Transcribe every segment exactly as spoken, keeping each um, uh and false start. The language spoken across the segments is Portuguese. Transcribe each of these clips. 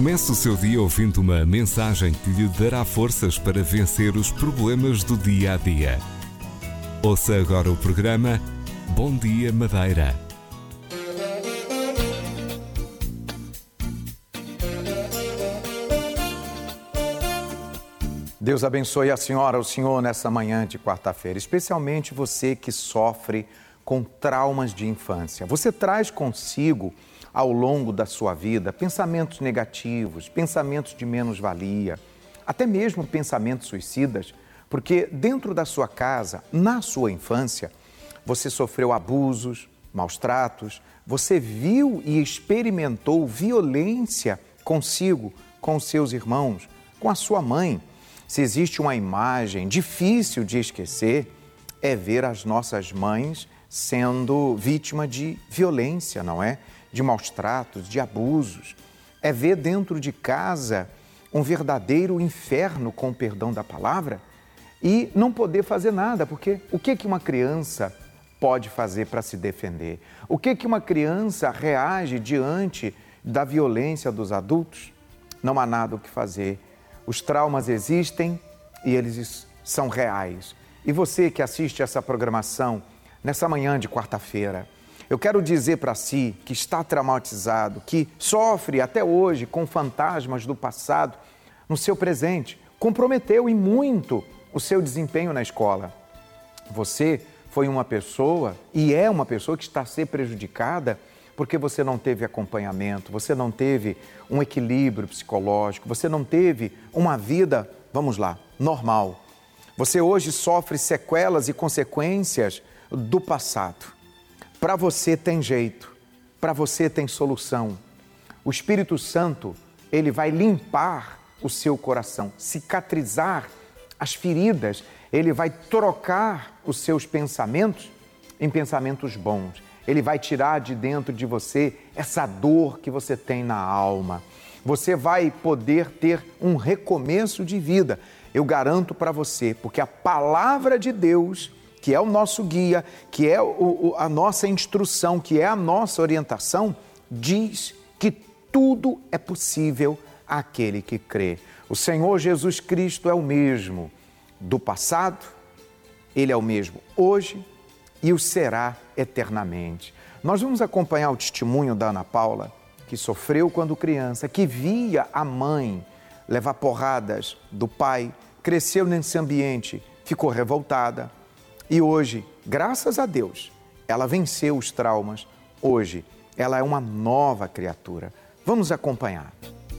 Comece o seu dia ouvindo uma mensagem que lhe dará forças para vencer os problemas do dia a dia. Ouça agora o programa Bom Dia Madeira. Deus abençoe a senhora, o senhor nessa manhã de quarta-feira, especialmente você que sofre com traumas de infância. Você traz consigo, ao longo da sua vida, pensamentos negativos, pensamentos de menos-valia, até mesmo pensamentos suicidas, porque dentro da sua casa, na sua infância, você sofreu abusos, maus tratos, você viu e experimentou violência consigo, com os seus irmãos, com a sua mãe. Se existe uma imagem difícil de esquecer, é ver as nossas mães sendo vítima de violência, não é? De maus tratos, de abusos. É ver dentro de casa um verdadeiro inferno, com o perdão da palavra, e não poder fazer nada, porque o que que uma criança pode fazer para se defender? O que que uma criança reage diante da violência dos adultos? Não há nada o que fazer. Os traumas existem e eles são reais. E você que assiste essa programação nessa manhã de quarta-feira, eu quero dizer para si que está traumatizado, que sofre até hoje com fantasmas do passado no seu presente, comprometeu e muito o seu desempenho na escola. Você foi uma pessoa e é uma pessoa que está a ser prejudicada porque você não teve acompanhamento, você não teve um equilíbrio psicológico, você não teve uma vida, vamos lá, normal. Você hoje sofre sequelas e consequências do passado. Para você tem jeito, para você tem solução. O Espírito Santo, ele vai limpar o seu coração, cicatrizar as feridas, ele vai trocar os seus pensamentos em pensamentos bons. Ele vai tirar de dentro de você essa dor que você tem na alma. Você vai poder ter um recomeço de vida. Eu garanto para você, porque a palavra de Deus, que é o nosso guia, que é o, a nossa instrução, que é a nossa orientação, diz que tudo é possível àquele que crê. O Senhor Jesus Cristo é o mesmo do passado, Ele é o mesmo hoje e o será eternamente. Nós vamos acompanhar o testemunho da Ana Paula, que sofreu quando criança, que via a mãe levar porradas do pai, cresceu nesse ambiente, ficou revoltada. E hoje, graças a Deus, ela venceu os traumas. Hoje, ela é uma nova criatura. Vamos acompanhar.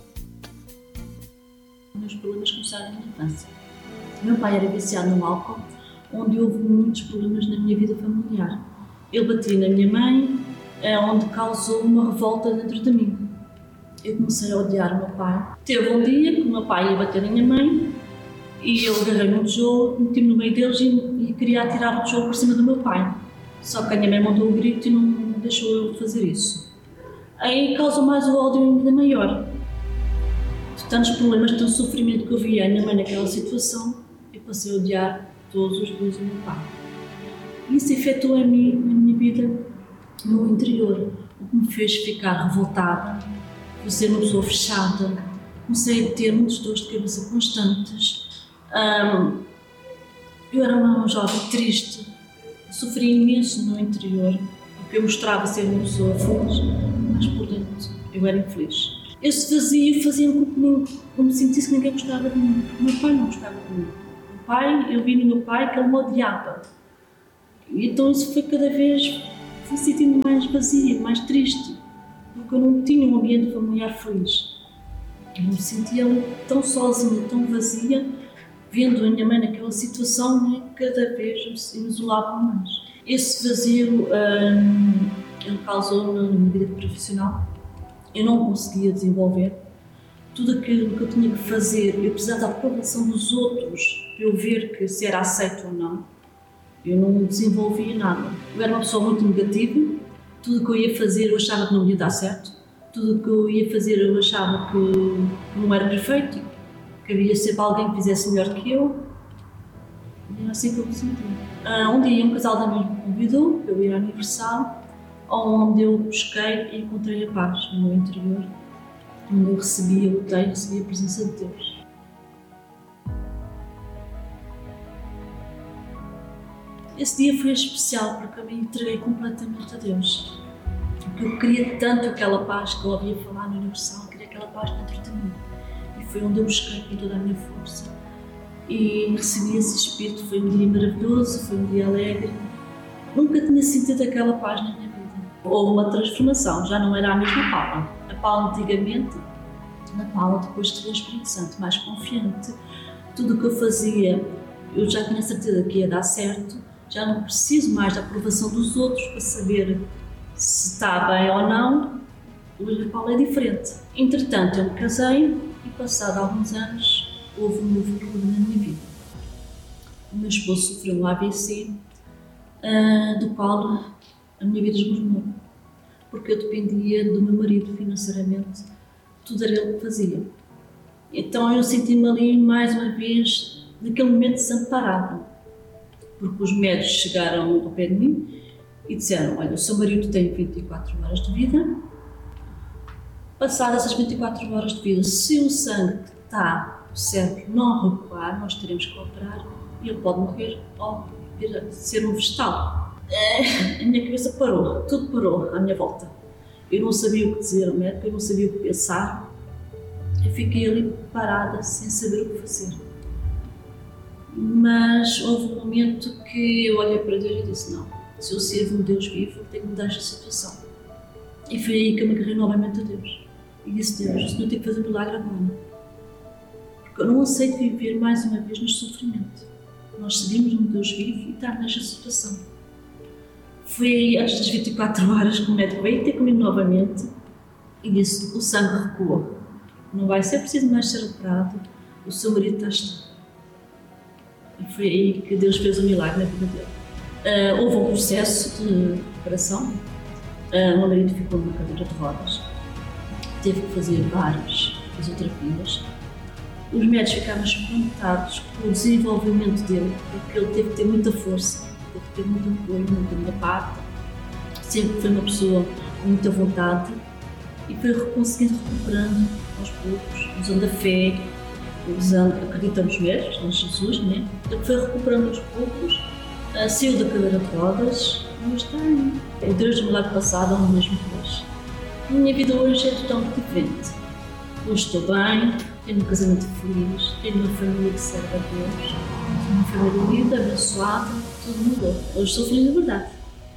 Meus problemas começaram na infância. Meu pai era viciado no álcool, onde houve muitos problemas na minha vida familiar. Ele batia na minha mãe, onde causou uma revolta dentro de mim. Eu comecei a odiar o meu pai. Teve um dia que o meu pai ia bater na minha mãe, e eu agarrei um tijolo, meti-me no meio deles e, e queria atirar o tijolo por cima do meu pai. Só que a minha mãe mandou um grito e não deixou eu fazer isso. Aí causou mais o ódio ainda maior. De tantos problemas, de tanto sofrimento que eu via a minha mãe naquela situação, eu passei a odiar todos os dias o meu pai. Isso afetou a mim, a minha vida no interior, o que me fez ficar revoltada, por ser uma pessoa fechada. Comecei a ter muitas dores de cabeça constantes. Um, eu era uma jovem triste, sofri imenso no interior, porque eu mostrava ser uma pessoa feliz, mas por dentro eu era infeliz. Esse vazio fazia-me com que eu me sentisse que ninguém gostava de mim, porque o meu pai não gostava de mim. O meu pai, eu vi no meu pai que ele me odiava. E então isso foi cada vez, fui sentindo mais vazia, mais triste, porque eu não tinha um ambiente familiar feliz. Eu me sentia tão sozinha, tão vazia, vendo a minha mãe naquela situação, né, cada vez me isolava mais. Esse vazio hum, ele causou na minha vida profissional. Eu não conseguia desenvolver tudo aquilo que eu tinha que fazer. Eu precisava da aprovação dos outros para eu ver que se era aceito ou não. Eu não desenvolvia nada. Eu era uma pessoa muito negativa. Tudo que eu ia fazer eu achava que não ia dar certo. Tudo que eu ia fazer eu achava que não era perfeito, que havia sempre alguém que fizesse melhor que eu. E era assim que eu me sentia. Um dia um casal de amigos me convidou para eu ir à Universal, onde eu busquei e encontrei a paz no meu interior. onde eu recebia o tenho, recebia a presença de Deus. Esse dia foi especial porque eu me entreguei completamente a Deus. Porque eu queria tanto aquela paz que eu ouvia falar no Universal, eu queria aquela paz dentro de mim. E foi onde eu busquei com toda a minha força. E recebi esse Espírito, foi um dia maravilhoso, foi um dia alegre. Nunca tinha sentido aquela paz na minha vida. Houve uma transformação, já não era a mesma Paula. A Paula antigamente, na Paula depois de ter o Espírito Santo, mais confiante, tudo o que eu fazia, eu já tinha certeza que ia dar certo, já não preciso mais da aprovação dos outros para saber se está bem ou não. Hoje a Paula é diferente. Entretanto, eu me casei e passado alguns anos houve um novo problema na minha vida. O meu esposo sofreu um A V C, uh, do qual a minha vida esgornou, porque eu dependia do meu marido financeiramente, tudo era ele que fazia. Então eu senti-me ali mais uma vez, naquele momento, desamparada, porque os médicos chegaram ao pé de mim e disseram: olha, o seu marido tem vinte e quatro horas de vida, passadas essas vinte e quatro horas de vida, se o sangue que está no cérebro não recuar, nós teremos que operar e ele pode morrer ou vir a ser um vegetal. A minha cabeça parou, tudo parou à minha volta. Eu não sabia o que dizer ao médico, eu não sabia o que pensar. Eu fiquei ali parada, sem saber o que fazer. Mas houve um momento que eu olhei para Deus e disse: não, se eu sirvo um Deus vivo, eu tenho que mudar esta situação. E foi aí que eu me agarrei novamente a Deus. E disse: Deus, o Senhor tem que fazer um milagre agora. Porque eu não aceito viver mais uma vez no sofrimento. Nós seguimos um Deus vivo e estar nesta situação. Foi aí, antes das vinte e quatro horas, que o médico veio ter comigo novamente e disse: o sangue recuou. Não vai ser preciso mais ser operado, o seu marido está estável. E foi aí que Deus fez um milagre na vida dele. Uh, houve um processo de operação. Uh, o meu marido ficou numa cadeira de rodas. Teve que fazer várias fisioterapias. Os médicos ficaram espantados com o desenvolvimento dele, porque ele teve que ter muita força, teve que ter muito apoio, muita minha parte. Sempre foi uma pessoa com muita vontade e foi conseguindo recuperando aos poucos, usando a fé, usando, acreditamos mesmo em Jesus, né? Ele foi recuperando aos poucos, uh, saiu da cadeira de rodas, mas está aí. O Deus do milagre passado é o mesmo que hoje. A minha vida hoje é totalmente diferente. Hoje estou bem, tenho um casamento feliz, tenho uma família que serve a Deus, tenho uma família linda, abençoada, tudo mudou. Hoje sou feliz de verdade.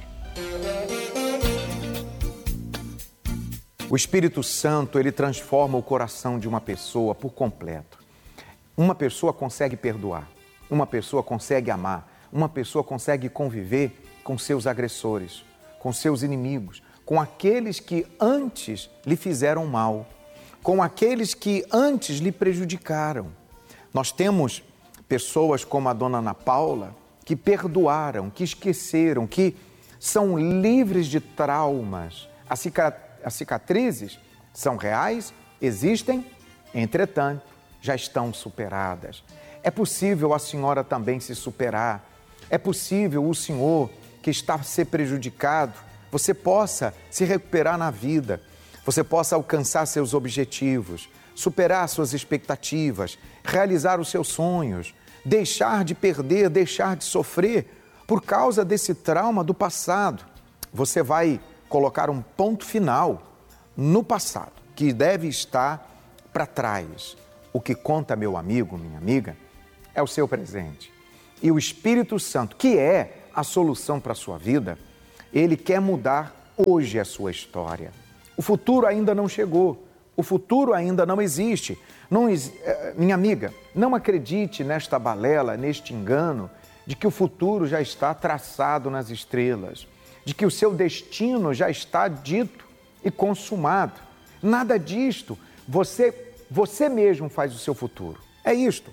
O Espírito Santo, ele transforma o coração de uma pessoa por completo. Uma pessoa consegue perdoar, uma pessoa consegue amar, uma pessoa consegue conviver com seus agressores, com seus inimigos, com aqueles que antes lhe fizeram mal, com aqueles que antes lhe prejudicaram. Nós temos pessoas como a dona Ana Paula que perdoaram, que esqueceram, que são livres de traumas. As cicatrizes são reais, existem, entretanto, já estão superadas. É possível a senhora também se superar. É possível o senhor que está a ser prejudicado, você possa se recuperar na vida, você possa alcançar seus objetivos, superar suas expectativas, realizar os seus sonhos, deixar de perder, deixar de sofrer por causa desse trauma do passado. Você vai colocar um ponto final no passado, que deve estar para trás. O que conta, meu amigo, minha amiga, é o seu presente. E o Espírito Santo, que é a solução para a sua vida, ele quer mudar hoje a sua história. O futuro ainda não chegou, o futuro ainda não existe. Não, minha amiga, não acredite nesta balela, neste engano, de que o futuro já está traçado nas estrelas, de que o seu destino já está dito e consumado. Nada disto. Você, você mesmo faz o seu futuro. É isto.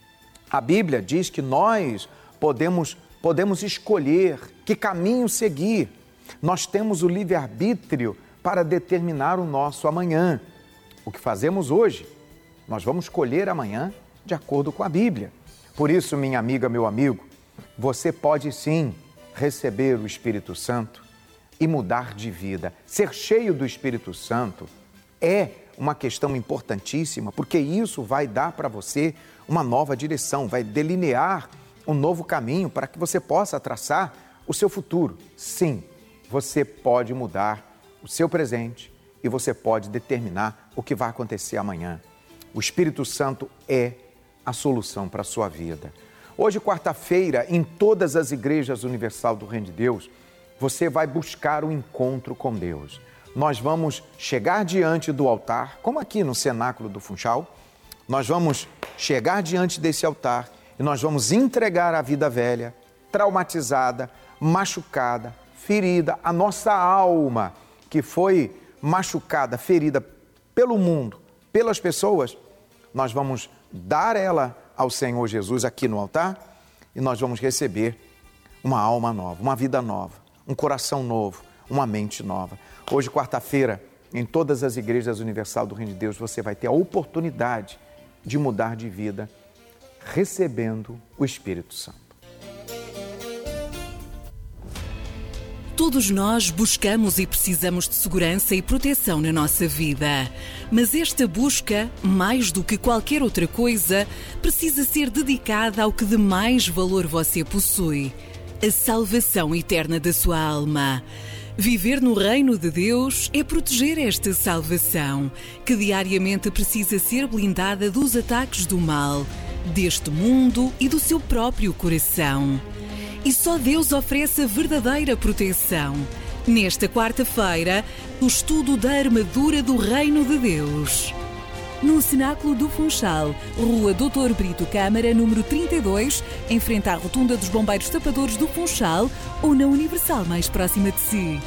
A Bíblia diz que nós podemos, podemos escolher que caminho seguir. Nós temos o livre-arbítrio para determinar o nosso amanhã. O que fazemos hoje, nós vamos colher amanhã de acordo com a Bíblia. Por isso, minha amiga, meu amigo, você pode sim receber o Espírito Santo e mudar de vida. Ser cheio do Espírito Santo é uma questão importantíssima, porque isso vai dar para você uma nova direção, vai delinear um novo caminho para que você possa traçar o seu futuro. Sim, você pode mudar o seu presente e você pode determinar o que vai acontecer amanhã. O Espírito Santo é a solução para a sua vida. Hoje, quarta-feira, em todas as igrejas universal do Reino de Deus, você vai buscar o encontro com Deus. Nós vamos chegar diante do altar, como aqui no cenáculo do Funchal, nós vamos chegar diante desse altar e nós vamos entregar a vida velha, traumatizada, machucada, ferida, a nossa alma que foi machucada, ferida pelo mundo, pelas pessoas, nós vamos dar ela ao Senhor Jesus aqui no altar e nós vamos receber uma alma nova, uma vida nova, um coração novo, uma mente nova. Hoje, quarta-feira, em todas as igrejas universal do Reino de Deus, você vai ter a oportunidade de mudar de vida recebendo o Espírito Santo. Todos nós buscamos e precisamos de segurança e proteção na nossa vida. Mas esta busca, mais do que qualquer outra coisa, precisa ser dedicada ao que de mais valor você possui: a salvação eterna da sua alma. Viver no reino de Deus é proteger esta salvação, que diariamente precisa ser blindada dos ataques do mal, deste mundo e do seu próprio coração. E só Deus oferece a verdadeira proteção. Nesta quarta-feira, o estudo da armadura do Reino de Deus. No Cenáculo do Funchal, Rua doutor Brito Câmara, número trinta e dois, em frente à Rotunda dos Bombeiros Tapadores do Funchal, ou na Universal mais próxima de si.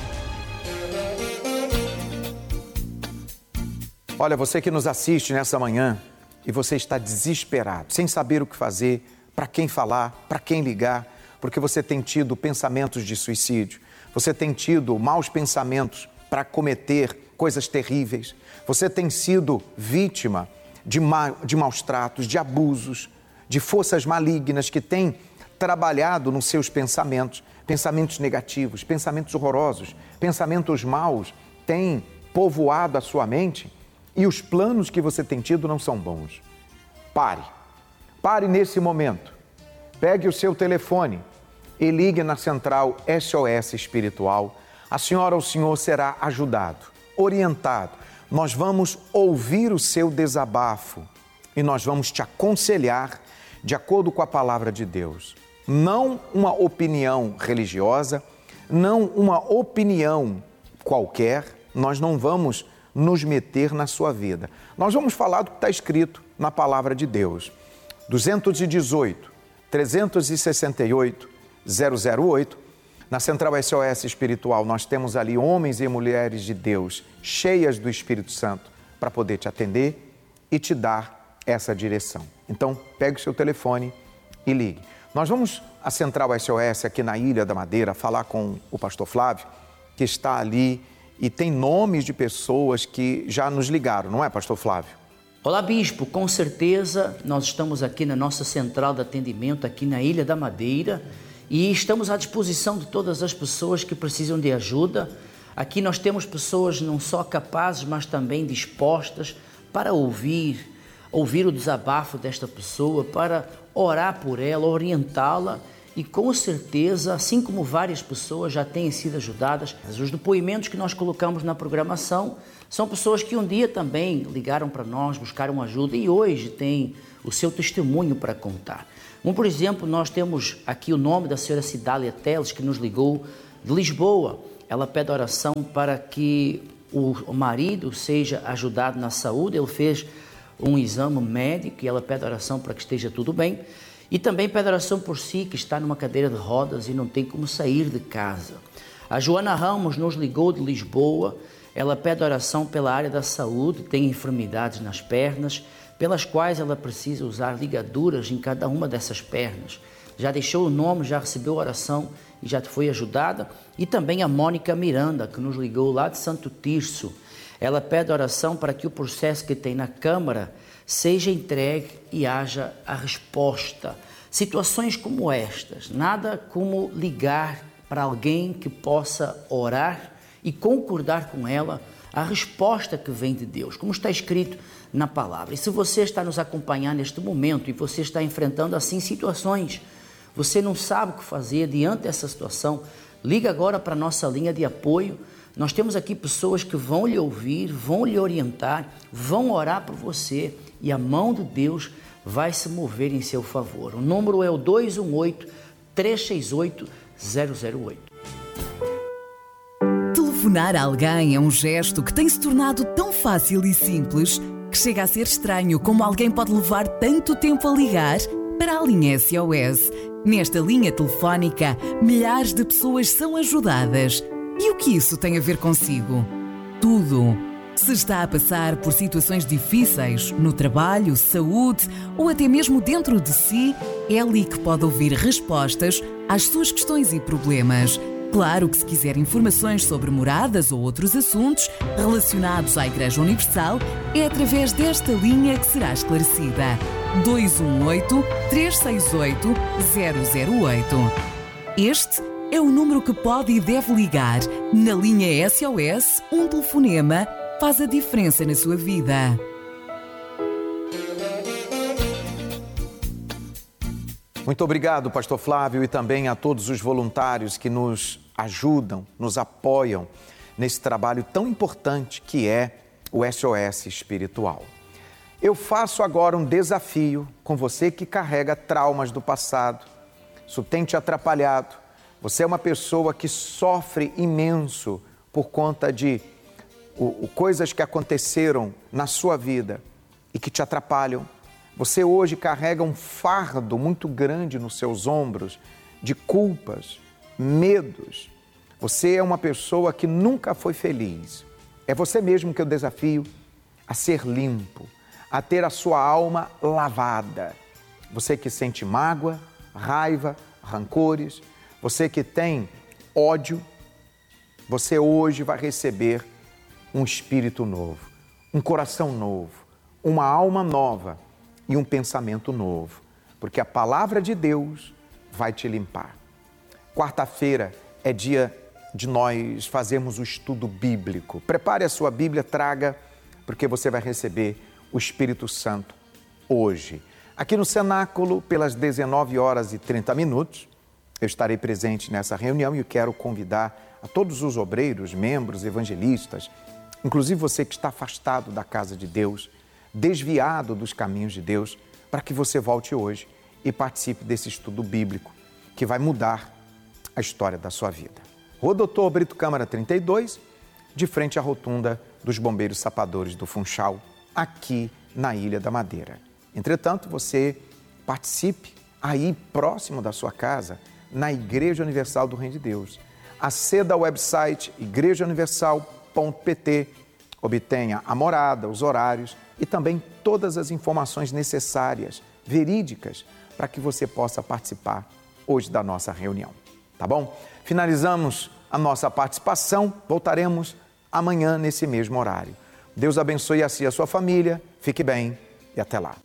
Olha, você que nos assiste nessa manhã e você está desesperado, sem saber o que fazer, para quem falar, para quem ligar, porque você tem tido pensamentos de suicídio, você tem tido maus pensamentos para cometer coisas terríveis, você tem sido vítima de, ma- de maus tratos, de abusos, de forças malignas que têm trabalhado nos seus pensamentos, pensamentos negativos, pensamentos horrorosos, pensamentos maus têm povoado a sua mente e os planos que você tem tido não são bons. Pare, pare nesse momento, pegue o seu telefone e ligue na central S O S Espiritual. A senhora ou o senhor será ajudado, orientado. Nós vamos ouvir o seu desabafo e nós vamos te aconselhar de acordo com a palavra de Deus. Não uma opinião religiosa, não uma opinião qualquer, nós não vamos nos meter na sua vida. Nós vamos falar do que está escrito na palavra de Deus. duzentos e dezoito, trezentos e sessenta e oito, zero zero oito. Na Central S O S Espiritual, nós temos ali homens e mulheres de Deus, cheias do Espírito Santo, para poder te atender e te dar essa direção. Então, pegue o seu telefone e ligue. Nós vamos à Central S O S aqui na Ilha da Madeira falar com o pastor Flávio, que está ali e tem nomes de pessoas que já nos ligaram, não é, pastor Flávio? Olá, bispo, com certeza nós estamos aqui na nossa central de atendimento aqui na Ilha da Madeira e estamos à disposição de todas as pessoas que precisam de ajuda. Aqui nós temos pessoas não só capazes, mas também dispostas para ouvir, ouvir o desabafo desta pessoa, para orar por ela, orientá-la e com certeza, assim como várias pessoas já têm sido ajudadas, os depoimentos que nós colocamos na programação são pessoas que um dia também ligaram para nós, buscaram ajuda e hoje têm o seu testemunho para contar. Como, por exemplo, nós temos aqui o nome da senhora Cidália Teles, que nos ligou de Lisboa. Ela pede oração para que o marido seja ajudado na saúde. Ele fez um exame médico e ela pede oração para que esteja tudo bem. E também pede oração por si, que está numa cadeira de rodas e não tem como sair de casa. A Joana Ramos nos ligou de Lisboa. Ela pede oração pela área da saúde, tem enfermidades nas pernas, pelas quais ela precisa usar ligaduras em cada uma dessas pernas. Já deixou o nome, já recebeu oração e já foi ajudada. E também a Mônica Miranda, que nos ligou lá de Santo Tirso. Ela pede oração para que o processo que tem na Câmara seja entregue e haja a resposta. Situações como estas, nada como ligar para alguém que possa orar e concordar com ela a resposta que vem de Deus, como está escrito na palavra. E se você está nos acompanhando neste momento e você está enfrentando assim situações, você não sabe o que fazer diante dessa situação, liga agora para a nossa linha de apoio. Nós temos aqui pessoas que vão lhe ouvir, vão lhe orientar, vão orar por você e a mão de Deus vai se mover em seu favor. O número é o dois um oito, três seis oito, zero zero oito. Telefonar a alguém é um gesto que tem se tornado tão fácil e simples que chega a ser estranho como alguém pode levar tanto tempo a ligar para a linha S O S. Nesta linha telefónica, milhares de pessoas são ajudadas. E o que isso tem a ver consigo? Tudo. Se está a passar por situações difíceis no trabalho, saúde ou até mesmo dentro de si, é ali que pode ouvir respostas às suas questões e problemas. Claro que se quiser informações sobre moradas ou outros assuntos relacionados à Igreja Universal, é através desta linha que será esclarecida. dois um oito, três seis oito, zero zero oito. Este é o número que pode e deve ligar. Na linha S O S, um telefonema faz a diferença na sua vida. Muito obrigado, Pastor Flávio, e também a todos os voluntários que nos ajudam, nos apoiam nesse trabalho tão importante que é o S O S espiritual. Eu faço agora um desafio com você que carrega traumas do passado. Isso tem te atrapalhado. Você é uma pessoa que sofre imenso por conta de o, o, coisas que aconteceram na sua vida e que te atrapalham. Você hoje carrega um fardo muito grande nos seus ombros de culpas, medos. Você é uma pessoa que nunca foi feliz. É você mesmo que eu desafio a ser limpo, a ter a sua alma lavada. Você que sente mágoa, raiva, rancores, você que tem ódio, você hoje vai receber um espírito novo, um coração novo, uma alma nova e um pensamento novo, porque a palavra de Deus vai te limpar. Quarta-feira é dia de nós fazermos o estudo bíblico. Prepare a sua Bíblia, traga, porque você vai receber o Espírito Santo hoje. Aqui no cenáculo, pelas dezenove horas e trinta minutos, eu estarei presente nessa reunião e eu quero convidar a todos os obreiros, membros, evangelistas, inclusive você que está afastado da casa de Deus, desviado dos caminhos de Deus, para que você volte hoje e participe desse estudo bíblico que vai mudar a história da sua vida. Rua Doutor Brito Câmara trinta e dois, de frente à rotunda dos Bombeiros Sapadores do Funchal, aqui na Ilha da Madeira. Entretanto, você participe aí próximo da sua casa, na Igreja Universal do Reino de Deus. Aceda ao website igreja universal ponto p t, obtenha a morada, os horários e também todas as informações necessárias, verídicas, para que você possa participar hoje da nossa reunião. Tá bom? Finalizamos a nossa participação, voltaremos amanhã nesse mesmo horário. Deus abençoe a si e a sua família, fique bem e até lá.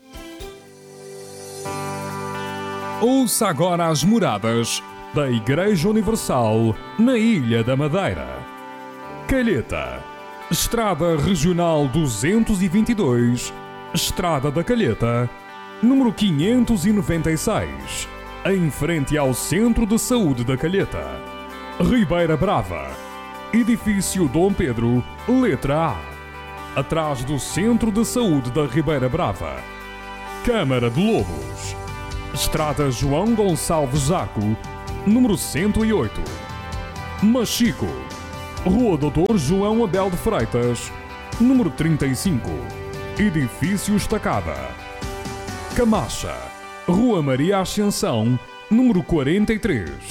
Ouça agora as moradas da Igreja Universal na Ilha da Madeira. Calheta, Estrada Regional duzentos e vinte e dois, Estrada da Calheta, número quinhentos e noventa e seis, em frente ao Centro de Saúde da Calheta. Ribeira Brava, Edifício Dom Pedro, letra A, atrás do Centro de Saúde da Ribeira Brava. Câmara de Lobos, Estrada João Gonçalves Zaco, número cento e oito. Machico, Rua Doutor João Abel de Freitas, número trinta e cinco, Edifício Estacada. Camacha, Rua Maria Ascensão, número quarenta e três.